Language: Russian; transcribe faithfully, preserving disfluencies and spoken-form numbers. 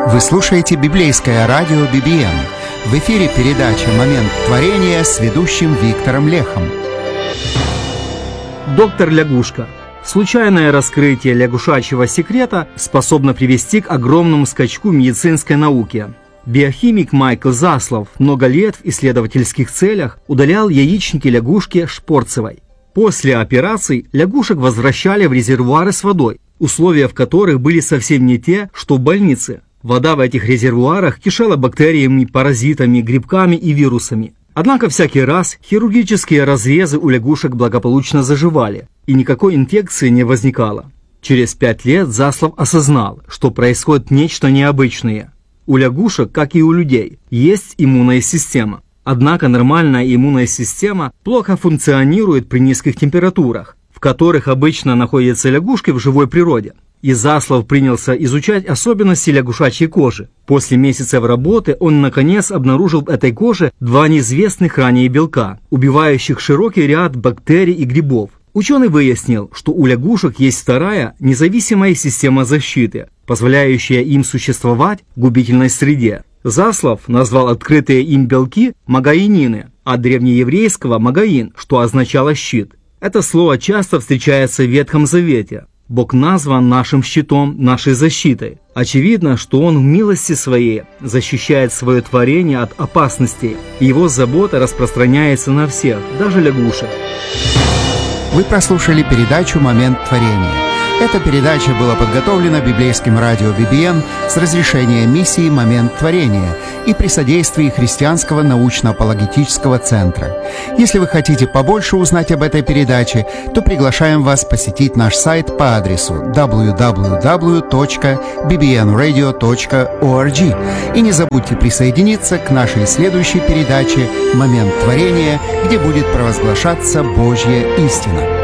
Вы слушаете библейское радио би би эн. В эфире передача «Момент творения» с ведущим Виктором Лехом. Доктор Лягушка. Случайное раскрытие лягушачьего секрета способно привести к огромному скачку в медицинской науке. Биохимик Майкл Заслав много лет в исследовательских целях удалял яичники лягушки Шпорцевой. После операций лягушек возвращали в резервуары с водой, условия в которых были совсем не те, что в больнице. Вода в этих резервуарах кишела бактериями, паразитами, грибками и вирусами. Однако всякий раз хирургические разрезы у лягушек благополучно заживали, и никакой инфекции не возникало. Через пять лет Заслав осознал, что происходит нечто необычное. У лягушек, как и у людей, есть иммунная система. Однако нормальная иммунная система плохо функционирует при низких температурах, в которых обычно находятся лягушки в живой природе. И Заслав принялся изучать особенности лягушачьей кожи. После месяцев работы он наконец обнаружил в этой коже два неизвестных ранее белка, убивающих широкий ряд бактерий и грибов. Ученый выяснил, что у лягушек есть вторая, независимая система защиты, позволяющая им существовать в губительной среде. Заслав назвал открытые им белки магаинины, от древнееврейского магаин, что означало щит. Это слово часто встречается в Ветхом Завете. Бог назван нашим щитом, нашей защитой. Очевидно, что Он в милости Своей защищает свое творение от опасностей. Его забота распространяется на всех, даже лягушек. Вы прослушали передачу «Момент творения». Эта передача была подготовлена библейским радио би би эн с разрешения миссии «Момент творения» и при содействии Христианского научно-апологетического центра. Если вы хотите побольше узнать об этой передаче, то приглашаем вас посетить наш сайт по адресу дабл ю дабл ю дабл ю точка би би эн радио точка орг. И не забудьте присоединиться к нашей следующей передаче «Момент творения», где будет провозглашаться Божья истина.